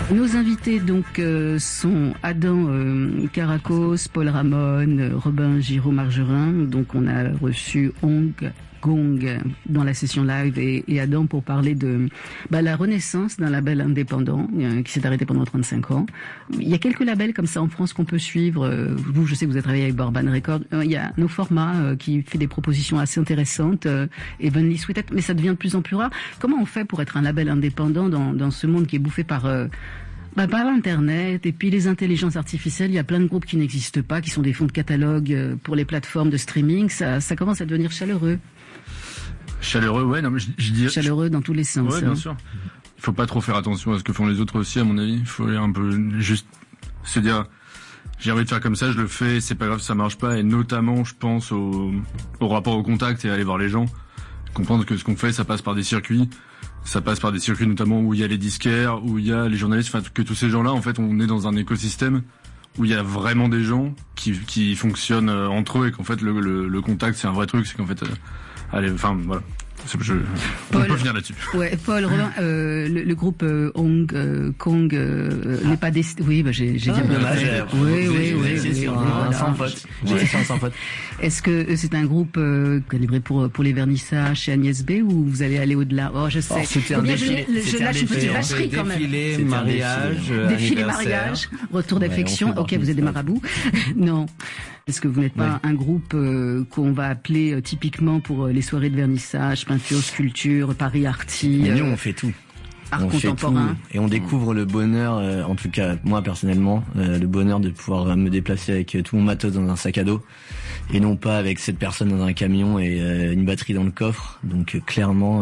Nos invités donc sont Adam Caracos, Paul Ramon, Robin Giraud-Margerin. Donc on a reçu Gong dans la session live et Adam pour parler de la renaissance d'un label indépendant qui s'est arrêté pendant 35 ans. Il y a quelques labels comme ça en France qu'on peut suivre. Vous, je sais que vous avez travaillé avec Borban Records. Il y a No Format qui fait des propositions assez intéressantes, Evenly Sweetet, mais ça devient de plus en plus rare. Comment on fait pour être un label indépendant dans ce monde qui est bouffé par l'internet et puis les intelligences artificielles? Il y a plein de groupes qui n'existent pas, qui sont des fonds de catalogue pour les plateformes de streaming. Ça commence à devenir chaleureux. Chaleureux, ouais, non, mais je dirais... Chaleureux dans tous les sens. Ouais, bien sûr. Il faut pas trop faire attention à ce que font les autres aussi, à mon avis. Il faut un peu juste se dire, j'ai envie de faire comme ça, je le fais, c'est pas grave si ça marche pas, et notamment, je pense au rapport au contact et aller voir les gens. Comprendre que ce qu'on fait, ça passe par des circuits. Ça passe par des circuits notamment où il y a les disquaires, où il y a les journalistes, enfin, que tous ces gens-là, en fait, on est dans un écosystème où il y a vraiment des gens qui fonctionnent entre eux et qu'en fait, le contact, c'est un vrai truc, c'est qu'en fait, allez, enfin, voilà. On peut venir là-dessus. Ouais, Paul, Robin, le groupe Kong n'est pas destiné. Oui, j'ai dit un peu. Oui. Sans faute. Sans faute. Est-ce que c'est un groupe calibré pour les vernissages chez Agnès B ou vous allez aller au-delà? Oh, je sais. C'était un défilé. Je lâche une petite vacherie quand même. Défilé, mariage, retour d'affection. Ok, vous êtes des marabouts. Non. Est-ce que vous n'êtes pas un groupe qu'on va appeler typiquement pour les soirées de vernissage, peinture, sculpture, Paris Arty? Mais nous, on fait tout. Art contemporain. Tout, et on découvre le bonheur, en tout cas moi personnellement, le bonheur de pouvoir me déplacer avec tout mon matos dans un sac à dos et non pas avec 7 personnes dans un camion et une batterie dans le coffre. Donc clairement,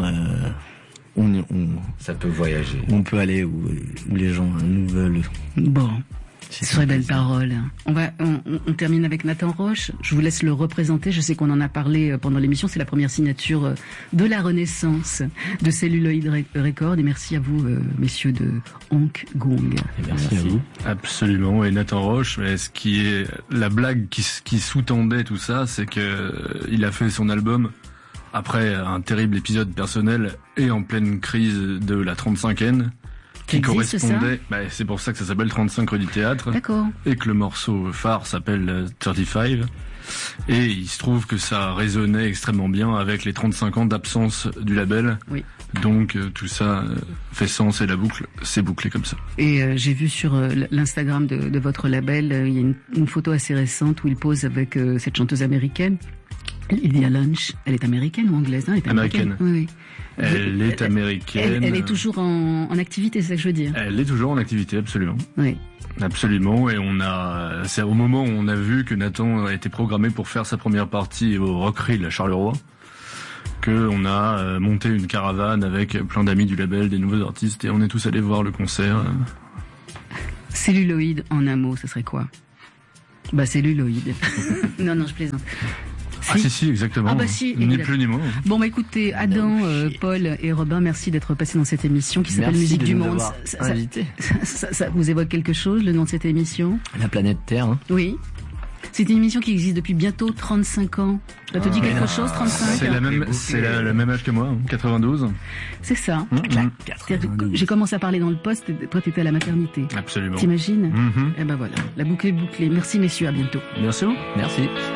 ça peut voyager. On peut aller où les gens nous veulent. Bon. Ce serait belle parole. On termine avec Nathan Roche. Je vous laisse le représenter. Je sais qu'on en a parlé pendant l'émission. C'est la première signature de la renaissance de Celluloid Records. Et merci à vous, messieurs de Honk Gong. Merci à vous. Absolument. Et Nathan Roche, ce qui est la blague qui sous-tendait tout ça, c'est que il a fait son album après un terrible épisode personnel et en pleine crise de la 35e. Qui correspondait, c'est pour ça que ça s'appelle 35 rue du Théâtre. D'accord. Et que le morceau phare s'appelle 35. Et il se trouve que ça résonnait extrêmement bien avec les 35 ans d'absence du label. Oui. Donc tout ça fait sens et la boucle s'est bouclée comme ça. Et j'ai vu sur l'Instagram de votre label, il y a une photo assez récente où il pose avec cette chanteuse américaine. Lydia Lunch, elle est américaine ou anglaise? Elle est américaine. Oui. Elle est américaine. Elle est toujours en activité, c'est ça que je veux dire. Elle est toujours en activité, absolument. Oui. Absolument. Et c'est au moment où on a vu que Nathan a été programmé pour faire sa première partie au Rockery à Charleroi, qu'on a monté une caravane avec plein d'amis du label, des nouveaux artistes, et on est tous allés voir le concert. Celluloid en un mot, ce serait quoi? Celluloid. Non, je plaisante. Si, exactement. Ni plus ni moins. Bon, écoutez, Adam, Paul et Robin, merci d'être passés dans cette émission qui s'appelle Musique du Monde. Ça vous évoque quelque chose, le nom de cette émission? La planète Terre. Hein. Oui. C'est une émission qui existe depuis bientôt 35 ans. Ça te dit quelque chose, 35? C'est le même âge que moi, 92. C'est ça. J'ai commencé à parler dans le poste, toi t'étais à la maternité. Absolument. T'imagines? Et voilà, la boucle est bouclée. Merci messieurs, à bientôt. Merci. Merci.